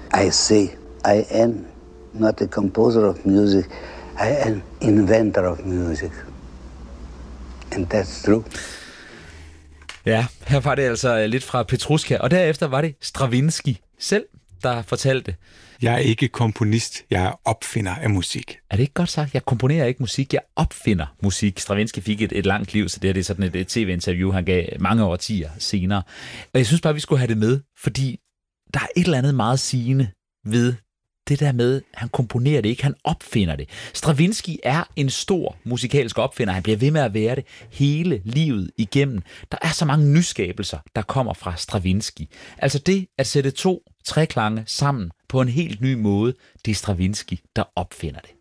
I say I am not a composer of music, I am inventor of music. And that's true. Ja, her var det altså lidt fra Petrushka, og derefter var det Stravinsky selv, der fortalte. Jeg er ikke komponist, jeg er opfinder af musik. Er det ikke godt sagt? Jeg komponerer ikke musik, jeg opfinder musik. Stravinsky fik et langt liv, så det er sådan et tv-interview, han gav mange årtier senere. Og jeg synes bare, vi skulle have det med, fordi der er et eller andet meget sigende ved det der med, han komponerer det ikke, han opfinder det. Stravinsky er en stor musikalsk opfinder, han bliver ved med at være det hele livet igennem. Der er så mange nyskabelser, der kommer fra Stravinsky. Altså det at sætte 2 treklange sammen på en helt ny måde, det er Stravinsky, der opfinder det.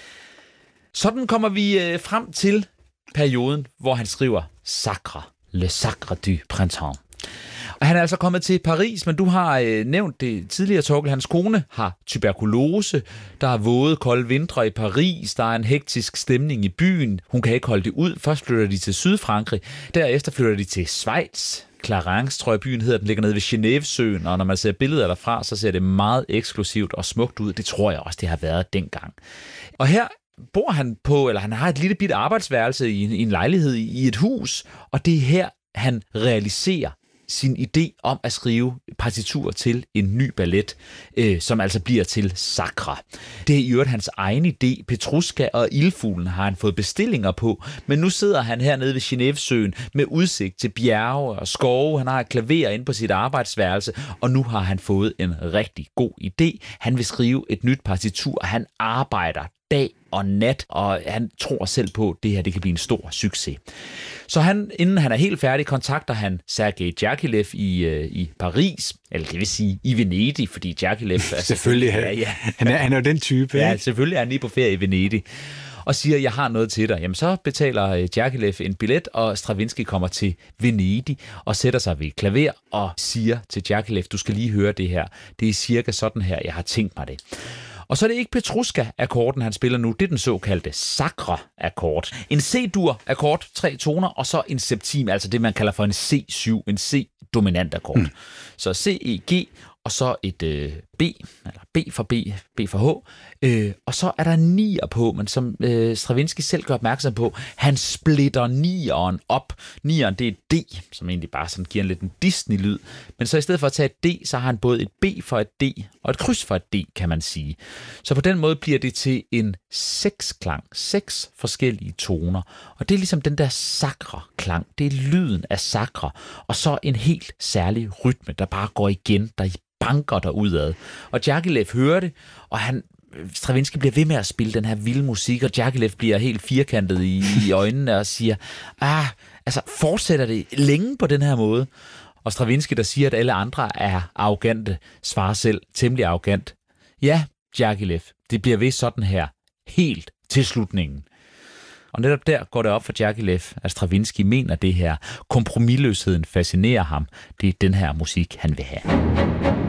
Sådan kommer vi frem til perioden, hvor han skriver Sacre, Le Sacre du Printemps. Og han er altså kommet til Paris, men du har nævnt det tidligere, Torkel. Hans kone har tuberkulose, der er våde, kolde vintre i Paris, der er en hektisk stemning i byen. Hun kan ikke holde det ud. Først flytter de til Sydfrankrig, derefter flytter de til Schweiz. Clarence, tror jeg byen hedder, den ligger nede ved Genèvesøen, og når man ser billeder derfra, så ser det meget eksklusivt og smukt ud. Det tror jeg også, det har været dengang. Og her bor han på, eller han har et lille bitte arbejdsværelse i en lejlighed i et hus, og det er her, han realiserer sin idé om at skrive partitur til en ny ballet, som altså bliver til Sacre. Det er i øvrigt hans egen idé. Petrushka og Ildfuglen har han fået bestillinger på, men nu sidder han hernede ved Genèvesøen med udsigt til bjerge og skove. Han har et klaver inde på sit arbejdsværelse, og nu har han fået en rigtig god idé. Han vil skrive et nyt partitur, og han arbejder dag og nat, og han tror selv på, at det her det kan blive en stor succes. Så inden han er helt færdig, kontakter han Sergej Djagilev i Paris, eller det vil sige i Venedig, fordi Djagilev... selvfølgelig, ja. Han er jo den type. Ja, selvfølgelig er han lige på ferie i Venedig. Og siger, jeg har noget til dig. Jamen så betaler Djagilev en billet, og Stravinsky kommer til Venedig og sætter sig ved et klaver og siger til Djagilev, du skal lige høre det her. Det er cirka sådan her, jeg har tænkt mig det. Og så er det ikke Petrushka-akkorden, han spiller nu. Det er den såkaldte Sacre-akkord. En C-dur-akkord, 3 toner, og så en septim, altså det, man kalder for en C7, en C-dominant-akkord. Så C, E, G, og så et B, eller B for B, B for H, og så er der 9'er på, men som Stravinsky selv gør opmærksom på, han splitter 9'eren op. 9'eren, det er et D, som egentlig bare sådan giver en lidt en Disney-lyd, men så i stedet for at tage et D, så har han både et B for et D, og et kryds for et D, kan man sige. Så på den måde bliver det til en 6-klang, 6 forskellige toner, og det er ligesom den der Sacre-klang, det er lyden af Sacre, og så en helt særlig rytme, der bare går igen, der banker derudad. Og Djagilev hører det, og Stravinsky bliver ved med at spille den her vilde musik, og Djagilev bliver helt firkantet i øjnene og siger, altså fortsætter det længe på den her måde? Og Stravinsky, der siger, at alle andre er arrogante, svarer selv temmelig arrogant. Ja, Djagilev, det bliver ved sådan her, helt til slutningen. Og netop der går det op for Djagilev, at Stravinsky mener det her. Kompromisløsheden fascinerer ham. Det er den her musik, han vil have.